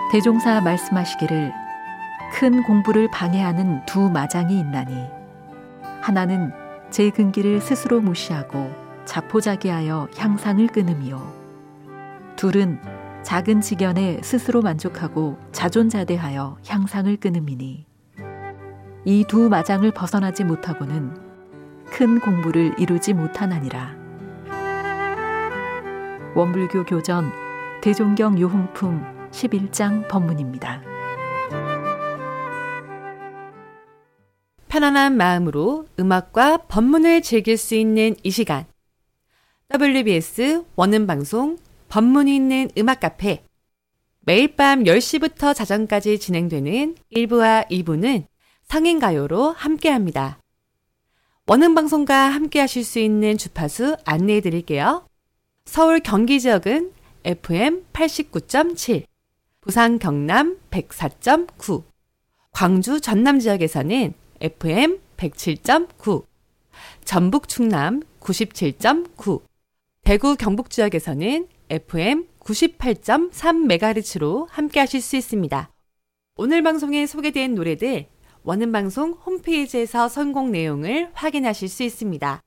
대종사 말씀하시기를 큰 공부를 방해하는 두 마장이 있나니 하나는 제 근기를 스스로 무시하고 자포자기하여 향상을 끊음이요 둘은 작은 지견에 스스로 만족하고 자존자대하여 향상을 끊음이니 이 두 마장을 벗어나지 못하고는 큰 공부를 이루지 못하나니라. 원불교 교전 대종경 요흥품 11장 법문입니다. 편안한 마음으로 음악과 법문을 즐길 수 있는 이 시간. WBS 원음방송 법문이 있는 음악 카페. 매일 밤 10시부터 자정까지 진행되는 1부와 2부는 성인가요로 함께합니다. 원음방송과 함께하실 수 있는 주파수 안내해 드릴게요. 서울 경기 지역은 FM 89.7, 부산 경남 104.9, 광주 전남 지역에서는 FM 107.9, 전북 충남 97.9, 대구 경북 지역에서는 FM 98.3MHz로 함께하실 수 있습니다. 오늘 방송에 소개된 노래들 원음방송 홈페이지에서 선곡 내용을 확인하실 수 있습니다.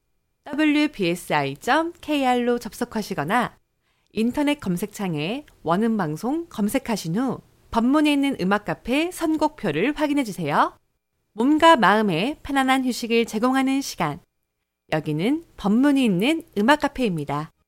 wbsi.kr로 접속하시거나 인터넷 검색창에 원음방송 검색하신 후 법문에 있는 음악 카페 선곡표를 확인해 주세요. 몸과 마음에 편안한 휴식을 제공하는 시간. 여기는 법문이 있는 음악 카페입니다.